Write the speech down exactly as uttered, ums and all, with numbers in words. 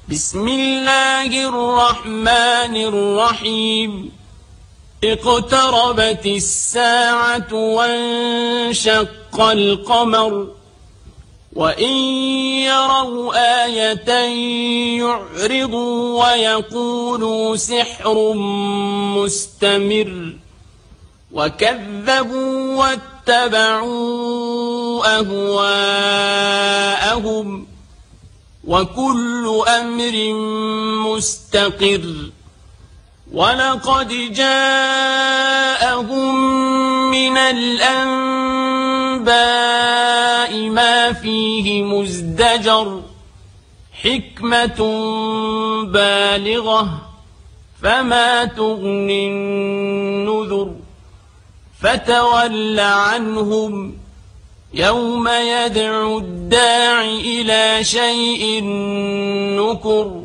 بسم الله الرحمن الرحيم اقتربت الساعة وانشق القمر وإن يروا آية يعرضوا ويقولوا سحر مستمر وكذبوا واتبعوا أهواءهم وكل أمر مستقر ولقد جاءهم من الأنباء ما فيه مزدجر حكمة بالغة فما تغني النذر فتول عنهم يوم يدعو الداع إلى شيء نكر